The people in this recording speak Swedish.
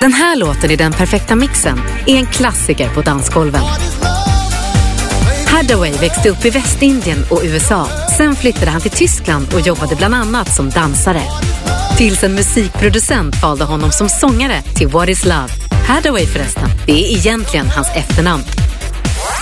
Den här låten i Den perfekta mixen är en klassiker på dansgolven. Hathaway växte upp i Västindien och USA. Sen flyttade han till Tyskland och jobbade bland annat som dansare. Tills en musikproducent valde honom som sångare till What is Love. Hathaway förresten, det är egentligen hans efternamn.